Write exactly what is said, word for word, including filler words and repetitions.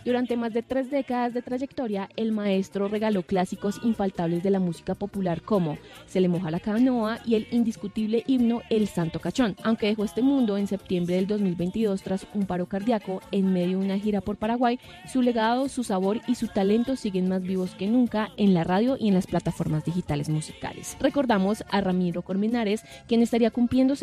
Durante más de tres décadas de trayectoria, el maestro regaló clásicos infaltables de la música popular como Se le moja la canoa y el indiscutible himno El Santo Cachón, aunque dejó este mundo en septiembre del dos mil veintidós tras un paro cardíaco en medio de una gira por Paraguay. Su legado, su sabor y su talento siguen más vivos que nunca en la radio y en las plataformas digitales musicales. Recordamos a Ramiro Colmenares, quien estaría cumpliendo